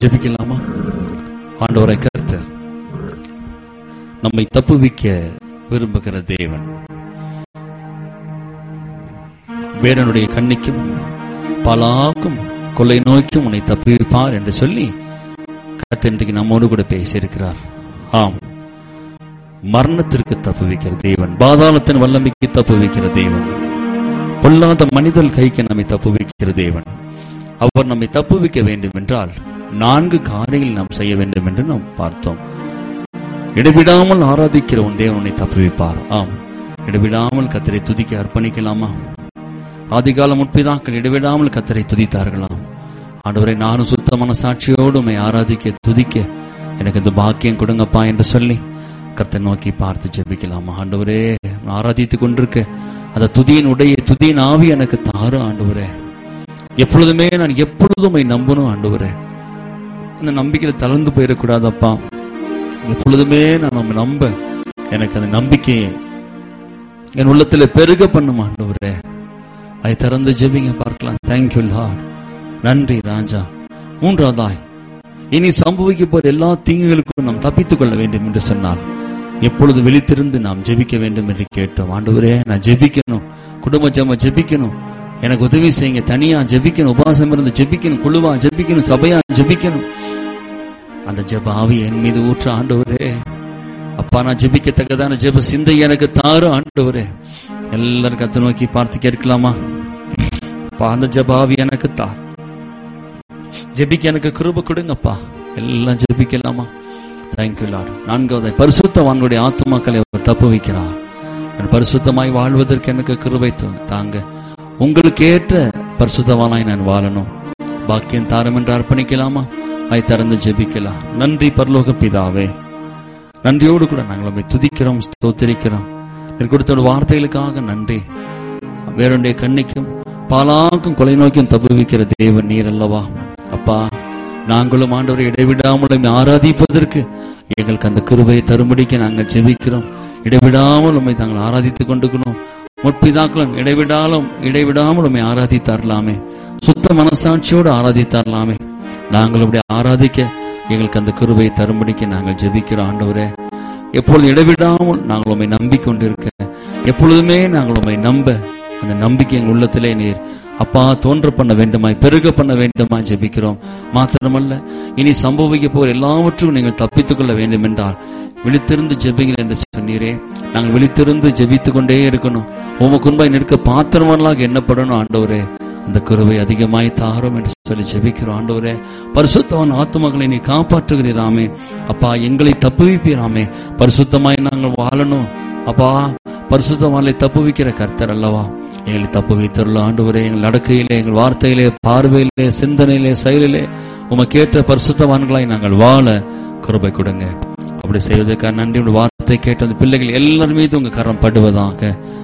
ஜெபிக்கலாமா? ஆண்டவரை கர்த்தர் நம்மை தப்புவிக்க விரும்புகிற தேவன். வேடனுடைய கண்ணிக்கும் பலாக்கும் கொள்ளை நோய்க்கும் உன்னை தப்புவிப்பார் என்று சொல்லி கர்த்தர் இன்றைக்கு நம்மோடு கூட பேசியிருக்கிறார். ஆம், மரணத்திற்கு தப்புவிக்கிற தேவன், பாதாளத்தின் வல்லமைக்கு தப்புவிக்கிற தேவன், பொல்லாத மனிதல் கைக்கு நம்மை தப்புவிக்கிற தேவன். அவர் நம்மை தப்புவிக்க வேண்டும் என்றால் 4 காரியங்கள் நாம் செய்ய வேண்டும் என்று நாம் பார்த்தோம். இடைவிடாமல் ஆராதிக்கிற உன் தேவனை தப்புவிப்பார். ஆம், இடைவிடாமல் கர்த்தரை துதிக்க அர்ப்பணிக்கலாமா? ஆதிகால முற்பிதாக்கள் இடைவிடாமல் கர்த்தரை துதித்தார்களாம். ஆண்டவரை, நானும் சுத்தமான சாட்சியோடு உம்மை ஆராதிக்க துதிக்க எனக்கு இந்த பாக்கியம் கொடுங்கப்பா என்று சொல்லி கர்த்தரை நோக்கி பார்த்து ஜெபிக்கலாமா? ஆண்டவரே, ஆராதித்துக் கொண்டிருக்க அந்த துதியின் ஆவி எனக்கு தாரு ஆண்டவரே. எப்பொழுதுமே நான் எப்பொழுதும் நம்பணும் ஆண்டவரே. இந்த நம்பிக்கையில தளர்ந்து போயிடக்கூடாதப்பா. எப்பொழுதுமே நான் நம்ம நம்ப எனக்கு அந்த நம்பிக்கையை என் உள்ளத்துல பெருக பண்ணும் ஆண்டவரே. அதை திறந்து ஜெபிங்க பார்க்கலாம். Thank you Lord. நன்றி ராஜா. 3வதாய், இனி சம்பவிக்க போற எல்லா தீங்குகளுக்கும் நாம் தப்பித்துக் கொள்ள வேண்டும் என்று சொன்னால் எப்பொழுது விழித்திருந்து நாம் ஜெபிக்க வேண்டும் என்று கேட்டோம். ஆண்டவரே, நான் ஜெபிக்கணும், குடும்ப ஜெபம் ஜெபிக்கணும், எனக்கு உதவி செய்யுங்க, தனியா ஜெபிக்கணும், உபவாசம் இருந்து ஜெபிக்கணும், குழுவா ஜெபிக்கணும், சபையா ஜெபிக்கணும். அந்த ஜெப ஆவி என் மீது ஊற்ற ஆண்டவரே. அப்பா, நான் ஜெபிக்கத்தக்கதான ஜெப சிந்தை எனக்கு தாரு ஆண்டவரே. எல்லாரும் கர்த்தரை நோக்கி பார்த்து கேட்கலாமா? அந்த ஜெப ஆவி எனக்கு தார், ஜெபிக்க எனக்கு கிருபை கொடுங்கப்பா. எல்லாம் ஜெபிக்கலாமா? Thank you Lord. 4வதாய், பரிசுத்தவான்களுடைய ஆத்துமாக்களை அவர் தப்புவிக்கிறார். பரிசுத்தமாய் வாழ்வதற்கு எனக்கு கிருபை தாங்க. உங்களுக்கு ஏற்ற பரிசுத்தவானாய் நான் வாழணும். பாக்கியம் தாரம் என்று அர்ப்பணிக்கலாமா? அதை திறந்து ஜெபிக்கலாம். நன்றி பரலோக பிதாவே, நன்றியோடு கூட நாங்கள் உம்மை துதிக்கிறோம், ஸ்தோத்திரிக்கிறோம். நீர் கொடுத்த வார்த்தைகளுக்காக நன்றி. வேறொன்றைய கண்ணிக்கும் பாலாக்கும் கொலை நோக்கியும் தப்புவிக்கிற தேவன் நீர் அல்லவா அப்பா. நாங்களும் ஆண்டவரை இடைவிடாமல் ஆராதிப்பதற்கு எங்களுக்கு அந்த கிருபையை தரும்படிக்கு நாங்கள் ஜெபிக்கிறோம். இடைவிடாமல் உம்மை தாங்கள் ஆராதித்துக் கொண்டிருக்கணும். முற்பிதாக்களும் இடைவிடாமல் உம்மை ஆராதித்தாரலாமே, சுத்த மனசாட்சியோடு ஆராதித்தாரலாமே. நாங்கள் அப்படி ஆராதிக்க எங்களுக்கு அந்த கிருபையை தரும்படிக்கு நாங்கள் ஜெபிக்கிறோம். ஆண்டவரே, எப்பொழுது இடைவிடாமல் நாங்கள் உம்மை நம்பிக்கொண்டிருக்க, எப்பொழுதுமே நாங்கள் உம்மை நம்ப, அந்த நம்பிக்கை எங்கள் உள்ளத்திலே நீர் அப்பா தோன்ற பண்ண வேண்டுமாய், பெருக பண்ண வேண்டுமாய் ஜெபிக்கிறோம். மாத்திரமல்ல, இனி சம்பவிக்க போற எல்லாவற்றும் நீங்கள் தப்பித்துக் கொள்ள வேண்டும் என்றால் விழித்திருந்து ஜெபிங்கள் என்று சொன்னீரே. நாங்கள் விழித்திருந்து ஜெபித்துக் கொண்டே இருக்கணும். உமக்கு முன்பாய் நிற்க பாத்திரமானலாக எண்ணப்படணும். ஆண்டவரே, அந்த கிருபை அதிகமாய் தாரும் என்று சொல்லி ஜெபிக்கிறோம். ஆண்டவரே, பரிசுத்தவான் ஆத்துமக்களை நீ காப்பாற்றுகிறீராமே அப்பா, எங்களை தப்புவிப்பீராமே. பரிசுத்தமாய் நாங்கள் வாழணும் அப்பா. பரிசுத்தவான்களை தப்புவிக்கிற கர்த்தர் அல்லவா. எங்களை தப்புவித்தருள ஆண்டவரே. எங்கள் நடக்கையிலே, எங்கள் வார்த்தையிலே, பார்வையிலே, சிந்தனையிலே, செயலிலே உமக்கேற்ற பரிசுத்தவான்களாய் நாங்கள் வாழ கிருபை கொடுங்க. அப்படி செய்வதற்காக நன்றி. வார்த்தை கேட்ட அந்த பிள்ளைகள் எல்லாரும் மீது உங்க கரம் படுவதாக.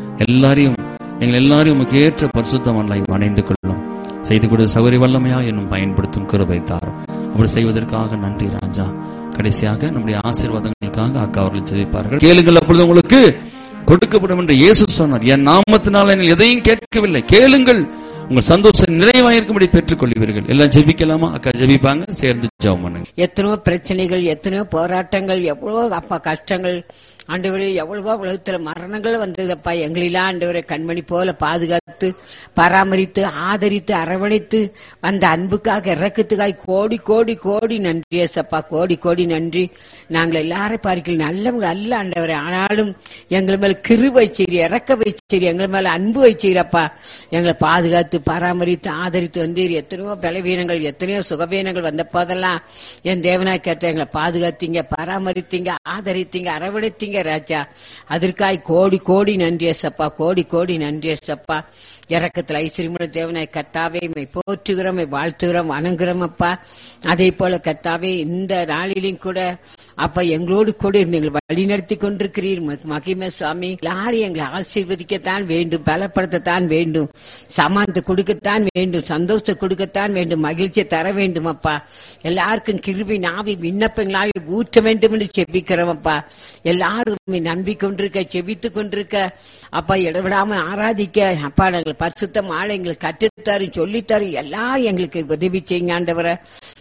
எங்கள் எல்லாரையும் உமக்கு ஏற்ற பரிசுத்தவான்களாய் அணைந்து கொள்ளும். செய்து கொடுத்த சௌகரிய வல்லமையா என்னும் பயன்படுத்தும் கிருபை தாரும். அப்படி செய்வதற்காக நன்றி ராஜா. கடைசியாக நம்முடைய ஆசீர்வாதங்களுக்காக அக்கா அவர்கள் ஜெபிப்பார்கள். கேளுங்கள், அப்பொழுது உங்களுக்கு கொடுக்கப்படும் என்று இயேசு சொன்னார். என் நாமத்தினால் நீங்கள் எதையும் கேட்கவில்லை, கேளுங்கள், உங்கள் சந்தோஷம் நிறைவாயிருக்கும்படி பெற்றுக் கொள்வீர்கள். எல்லாம் ஜெபிக்கலாமா? அக்கா ஜெபிப்பாங்க, சேர்ந்து ஜெபம் பண்ணுங்க. எத்தனையோ பிரச்சனைகள், எத்தனையோ போராட்டங்கள், எவ்வளவோ அப்பா கஷ்டங்கள் ஆண்டவரே, எவ்வளவோ உலகத்துல மரணங்கள் வந்ததப்பா. எங்களெல்லாம் ஆண்டவரை கண்மணி போல பாதுகாத்து பராமரித்து ஆதரித்து அரவணைத்து அந்த அன்புக்காக இறக்கத்துக்காய் கோடி கோடி கோடி நன்றி ஏசப்பா. கோடி கோடி நன்றி. நாங்கள் எல்லாரும் பார்க்கல நல்லவங்க அல்ல ஆண்டவரை, ஆனாலும் எங்கள் மேல கிருபை செய்தி, இறக்க வைச்சீர், எங்கள் மேல அன்பு வைச்சீரப்பா. எங்களை பாதுகாத்து பராமரித்து ஆதரித்து வந்தீர். எத்தனையோ பலவீனங்கள், எத்தனையோ சுகவீனங்கள் வந்த போதெல்லாம் என் தேவனாய் கேட்ட எங்களை பாதுகாத்தீங்க, பராமரித்தீங்க, ஆதரித்தீங்க, அரவணைத்தீங்க ராஜா. அதற்காய் கோடி கோடி நன்றி ஏசப்பா. கோடி கோடி நன்றி ஏசப்பா. இறக்கத்தில் ஐஸ்வரியமுள்ள தேவனாய் கர்த்தாவே போற்றுகிறோம், வாழ்த்துகிறோம், வணங்குகிறோம் அப்பா. அதே போல கர்த்தாவே இந்த நாளிலும் கூட அப்ப எங்களோடு கூட நீங்கள் வழி நடத்தி கொண்டிருக்கிறீர் மகிமை சுவாமி. எல்லாரும் எங்களை ஆசீர்வதிக்கத்தான் வேண்டும், பலப்படுத்தத்தான் வேண்டும், சமானத்தை கொடுக்கத்தான் வேண்டும், சந்தோஷத்தை கொடுக்கத்தான் வேண்டும், மகிழ்ச்சியை தர வேண்டும் அப்பா. எல்லாருக்கும் கிருபை நாவி விண்ணப்பங்களாக ஊற்ற வேண்டும் என்று செபிக்கிறோம் அப்பா. எல்லாரும் நம்பிக்கொண்டிருக்க, செபித்துக் கொண்டிருக்க அப்பா, இடவிடாம ஆராதிக்க அப்பா, நாங்கள் பரிசுத்தம் ஆள எங்களுக்கு கற்றுத்தாரு, சொல்லித்தாரு, எல்லாம் எங்களுக்கு உதவி செய்யுங்க ஆண்டவரை.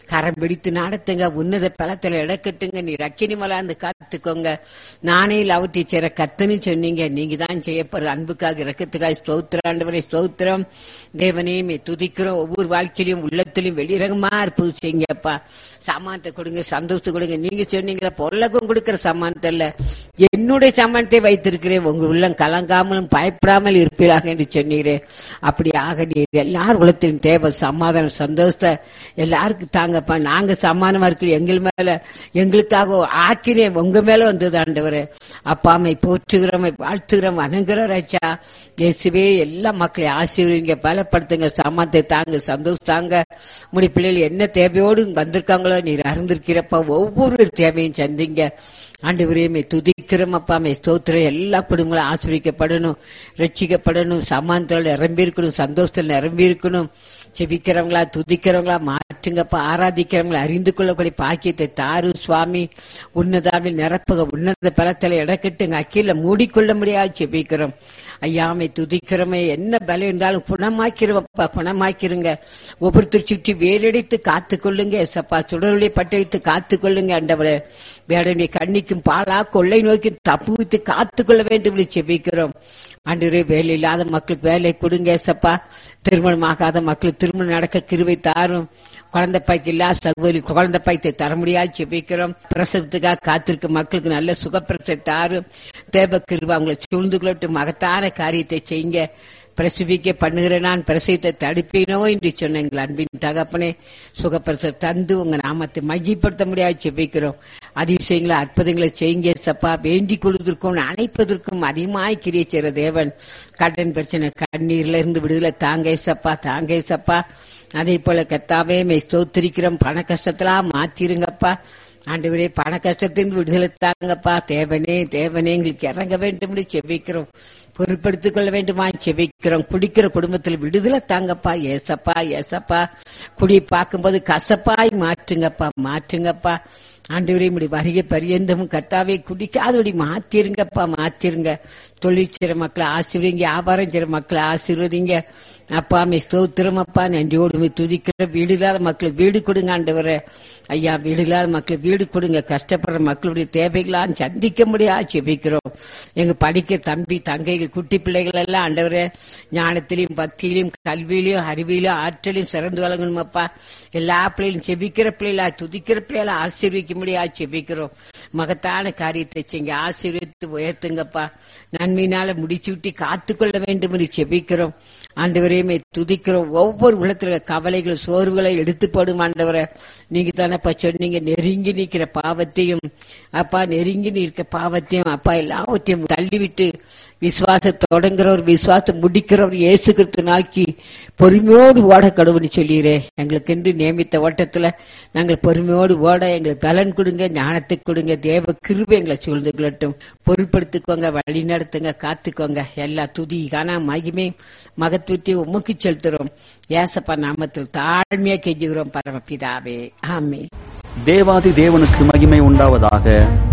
கரம் பிடித்து நடத்துங்க. உன்னத பலத்துல இடக்கட்டுங்க. நீர் அக்கினி மலாந்து காத்துக்கோங்க. நானே அவற்றை சேர கத்துன்னு சொன்னீங்க. நீங்க தான் செய்யப்படுற அன்புக்காக இரக்கத்துக்காக ஸ்தோத்திரம் ஆண்டவரே, ஸ்தோத்திரம். தேவனே மே துதிக்கிறோம். ஒவ்வொரு வாழ்க்கையிலும் உள்ளத்திலும் வெளிரகமா இருப்பது செய்யுங்கப்பா. சமானத்தை கொடுங்க, சந்தோஷத்தை கொடுங்க. நீங்க சொன்னீங்களா பொருளகம் கொடுக்கிற சமானத்தை இல்ல, என்னுடைய சமானத்தை வைத்திருக்கிறேன், உங்க உள்ளம் கலங்காமலும் பயப்படாமல் இருப்பீராக என்று சொன்னீரே. அப்படியாக நீர் எல்லார் உள்ளத்தின் தேவை சமாதானம் சந்தோஷத்தை எல்லாருக்கும் தாங்கப்பா. நாங்க சமானமா இருக்கிற எங்கள் மேல எங்களுக்காக ஆக்கினே உங்க மேல வந்தது ஆண்டவரே. அப்பாமை போற்றுகிறோம், வாழ்த்துகிறோம், வணங்குறோம் ராஜா. இயேசுவே எல்லா மக்களையும் ஆசீர்வதிங்க, பலப்படுத்துங்க, சமானத்தை தாங்க, சந்தோஷம் தாங்க. முடி பிள்ளைகள் என்ன தேவையோடு வந்திருக்காங்களோ நீர் அறிந்திருக்கிறப்பா. ஒவ்வொரு தேவையும் சந்திங்க ஆண்டவரே. துதிக்கிறோம் அப்பாமே, ஸ்தோத்திரம். எல்லா குடும்பங்களும் ஆசீர்வதிக்கப்படணும், ரட்சிக்கப்படணும், சமானத்தோடு நிரம்பி இருக்கணும், சந்தோஷத்தில் நிரம்பி இருக்கணும். செபிக்கிறவங்களா துதிக்கிறவங்களா மாற்றுங்கப்பா. ஆராதிக்கிறவங்களை அறிந்து கொள்ளக்கூடிய பாக்கியத்தை தாரு சுவாமி. உன்னதாவில் நிரப்புக, உன்னத பலத்தில் இடக்கட்டுங்க, அக்கீழ மூடிக்கொள்ள முடியாது செபிக்கிறோம். ஐயாமை துதிக்கிறோமே. என்ன பலம் இருந்தாலும் குணமாக்கிறோம்ப்பா, குணமாக்கிருங்க. ஒவ்வொருத்தர் சுற்றி வேலடித்து காத்து கொள்ளுங்க ஏசப்பா. சுடருளை பட்டை வைத்து காத்து கொள்ளுங்க ஆண்டவரே. வேடனை கண்ணிக்கும் பாலா கொள்ளை நோக்கி தப்பு வைத்து காத்து கொள்ள வேண்டும் செபிக்கிறோம் ஆண்டவரே. வேலை இல்லாத மக்களுக்கு வேலை கொடுங்க ஏசப்பா. திருமணம் ஆகாத மக்களுக்கு திருமணம் நடக்க கிருபை தாரும். குழந்தை பாய்க்கு இல்ல சகோதரி குழந்தை பாய்த்தை தர முடியாது செபிக்கிறோம். பிரசவத்துக்காக காத்திருக்க மக்களுக்கு நல்ல சுகப்பிரசவத்தை தாரும். தேவ கிருபை அவங்களை சூழ்ந்து கொள்ளட்டு. மகத்தான காரியத்தை செய்யுங்க. பிரசவிக்க பண்ணுகிற நான் பிரசவத்தை தடுப்பேனோ என்று சொன்ன எங்கள் அன்பின் தகப்பனே, சுகப்பிரசவம் தந்து உங்க நாமத்தை மகிப்படுத்த முடியாது செபிக்கிறோம். அதிசயங்களை அற்புதங்களை செய்யுங்க சப்பா. வேண்டிக் கொள்வதற்கும் அணைப்பதற்கும் அதிகமாய் கிரியை செய்கிற தேவன். கடன் பிரச்சனை கண்ணீர்ல இருந்து விடுதலை தாங்க சப்பா, தாங்க சப்பா. அதே போல கர்த்தாவே மே ஸ்தோத்திரிக்கிறோம். பண கஷ்டத்தெல்லாம் மாத்திருங்கப்பா ஆண்டவரே. பண கஷ்டத்திலிருந்து விடுதலை தாங்கப்பா. தேவனே தேவனே எங்களுக்கு இறங்க வேண்டும் செபிக்கிறோம். பொறுப்படுத்திக் கொள்ள வேண்டுமா செபிக்கிறோம். குடிக்கிற குடும்பத்தில் விடுதலை தாங்கப்பா. ஏசப்பா ஏசப்பா. குடி பார்க்கும்போது கசப்பாய் மாற்றுங்கப்பா, மாற்றுங்கப்பா ஆண்டவரே. இப்படி வருகை பரியந்தமும் கர்த்தாவே குடிக்காதபடி மாத்திருங்கப்பா, மாத்திருங்க. தொழில் செய்ற மக்களை ஆசீர்வதிங்க, வியாபாரம் செய்ற மக்களை ஆசீர்வதிங்க அப்பா. ஸ்தோத்திரம் அப்பா. நன்றியோடு துதிக்கிற வீடு இல்லாத மக்களுக்கு வீடு கொடுங்க ஆண்டவரே. ஐயா வீடு இல்லாத மக்களுக்கு வீடு கொடுங்க. கஷ்டப்படுற மக்களுடைய தேவைகளாம் சந்திக்க முடியாது செபிக்கிறோம். எங்க படிக்கிற தம்பி தங்கைகள் குட்டி பிள்ளைகள் எல்லாம் ஆண்டவரே ஞானத்திலையும் பக்தியிலும் கல்வியிலும் அறிவியிலும் ஆற்றலையும் சிறந்து வழங்கணும் அப்பா. எல்லா பிள்ளைகளும் செபிக்கிற பிள்ளைகளா துதிக்கிற பிள்ளைகளா ஆசீர்விக்க முடியாது செபிக்கிறோம். மகத்தான காரியத்தை செய்ய ஆசீர்வித்து உயர்த்துங்கப்பா. நன்மையினால முடிச்சு விட்டு காத்துக்கொள்ள வேண்டும் என்று செபிக்கிறோம் ஆண்டவரே. துதிக்கிறோம். ஒவ்வொரு உலகத்துல கவலைகள் சோர்வுகளை எடுத்து போடும் ஆண்டவரை. நீங்க தானப்பா சொன்னீங்க, நெருங்கி நிற்கிற பாவத்தையும் அப்பா, நெருங்கி நிற்கிற பாவத்தையும் அப்பா எல்லாவற்றையும் தள்ளிவிட்டு விசுவாச தொடங்குறவர் விசுவாசம் முடிக்கிறவர் இயேசு கிறிஸ்து நாக்கி பொறுமையோடு ஓட கடவுள்னு சொல்லிடுறே. எங்களுக்கு என்று நியமித்த ஓட்டத்துல நாங்கள் பொறுமையோடு ஓட எங்களுக்கு பலன் கொடுங்க, ஞானத்தை கொடுங்க. தேவ கிருபை எங்களை சூழ்ந்து கொள்ளட்டும். பொருட்படுத்திக்கோங்க, வழி நடத்துங்க, காத்துக்கோங்க. எல்லா துதி காண மகிமை மகத்துவத்தை உமக்கு செலுத்துறோம். ஏசப்பா நாமத்தில் தாழ்மையா கெஞ்சுகிறோம் பரமபிதாவே, ஆமென். தேவாதி தேவனுக்கு மகிமை உண்டாவதாக.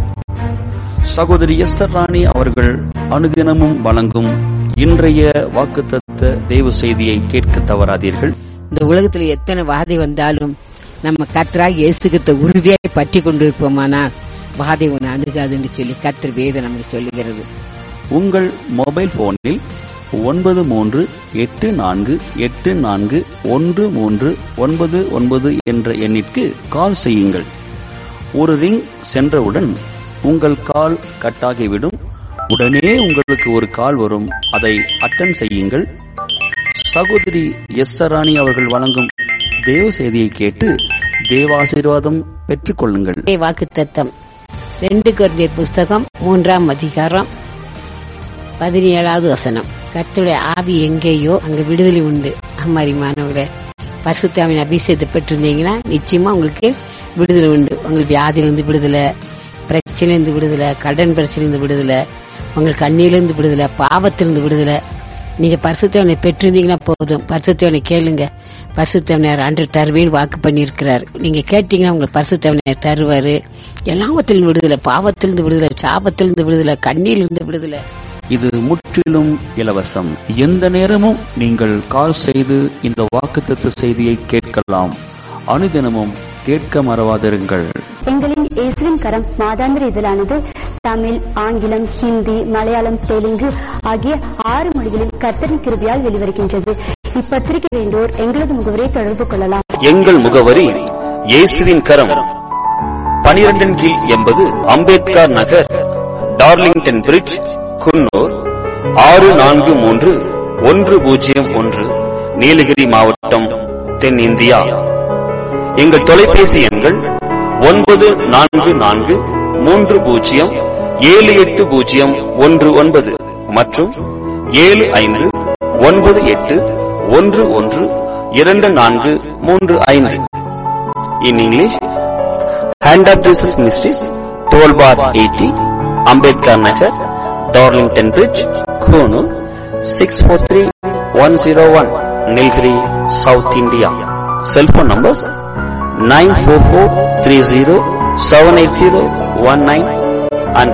சகோதரி எஸ்தர் ராணி அவர்கள் அனுதினமும் வழங்கும் இன்றைய வாக்குத்தத்த தேவ செய்தியை கேட்க தவறாதீர்கள். இந்த உலகத்துல எத்தனை வாதை வந்தாலும் நம்ம கர்த்தராகிய இயேசு கிறிஸ்துவை உறுதியாய் பற்றி கொண்டிருப்போமானால் வாதை ஒன்று அணுகாதுன்னு சொல்லி கர்த்தர் வேதம் நமக்கு சொல்லுகிறது. உங்கள் மொபைல் போனில் 9384841399 என்ற எண்ணிற்கு கால் செய்யுங்கள். ஒரு ரிங் சென்றவுடன் உங்கள் கால் கட்டாகிவிடும். உடனே உங்களுக்கு ஒரு கால் வரும். அதை அட்டெண்ட் செய்யுங்கள். சகோதரி எஸ்தர் ராணி அவர்கள் வழங்கும் தேவ செய்தியை கேட்டு தேவாசீர்வாதம் பெற்றுக் கொள்ளுங்கள். வாக்குத்தத்தம் 2 கொரிந்தியர் புஸ்தகம் 3ஆம் அதிகாரம் 17வது வசனம். கர்த்தருடைய ஆவி எங்கேயோ அங்க விடுதலை உண்டு. அம்மாரிமானவர்களே, பரிசுத்த ஆவியின் அபிஷேகத்தை பெற்றிருந்தீங்கன்னா நிச்சயமா உங்களுக்கு விடுதலை உண்டு. உங்களுக்கு வியாதியிலிருந்து விடுதலை, பிரச்சனையிலிருந்து விடுதலை, கடன் பிரச்சனையிலிருந்து விடுதலை, உங்களுக்கு கண்ணியிலிருந்து விடுதலை, பாவத்திலிருந்து விடுதலை. நீங்க பரிசுத்தவனை பெற்றிருந்தீங்கன்னா போதும். பரிசுத்தவனை கேளுங்க. பரிசுத்தவனர் அன்று தருவேன்னு வாக்கு பண்ணியிருக்கிறார். நீங்க கேட்டீங்கன்னா உங்களுக்கு பரிசுத்தவனர் தருவாரு. எல்லாவத்திலிருந்து விடுதலை, பாவத்திலிருந்து விடுதலை, சாபத்திலிருந்து விடுதலை, கண்ணியிலிருந்து விடுதலை. இது முற்றிலும் இலவசம். எந்த நேரமும் நீங்கள் கால் செய்து இந்த வாக்குத்தத்த செய்தியை கேட்கலாம். அனுதினமும் கேட்க மறவாதிருங்கள். எங்களின் இயேசுவின் கரம் மாதாந்திர இதழானது தமிழ், ஆங்கிலம், ஹிந்தி, மலையாளம், தெலுங்கு ஆகிய 6 மொழிகளில் கர்த்தரின் கிருபையால் வெளிவருகின்றது. இப்பத்திரிகை வேண்டோர் எங்களது முகவரியை தொடர்பு கொள்ளலாம். எங்கள் முகவரி இயேசுவின் கரம், 12 கீழ் 80 அம்பேத்கர் நகர், டார்லிங்டன் பிரிட்ஜ், குன்னூர் 643101, நீலகிரி மாவட்டம், தென்னிந்தியா. எங்கள் தொலைபேசி எண்கள் 9443078019 மற்றும் 7598112435. In English, Hand of Jesus Ministries, 12/80, Ambedkar Nagar, Darlington Bridge, Konoor, 643101, Nilgiri, South India. Cell phone numbers 944307801 and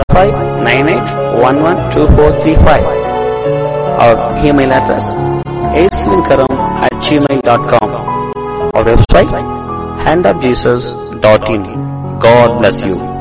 7598112435. Our email address asminkaram@gmail.com. Our website handofjesus.in. God bless you.